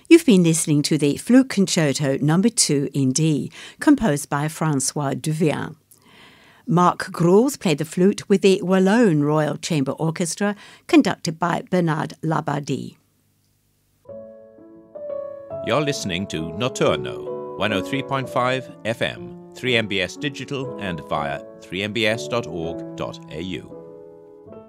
You've been listening to the Flute Concerto No. 2 in D, composed by François Duvien. Marc Grols played the flute with the Wallone Royal Chamber Orchestra, conducted by Bernard Labadie. You're listening to Notturno, 103.5 FM, 3MBS Digital and via 3mbs.org.au.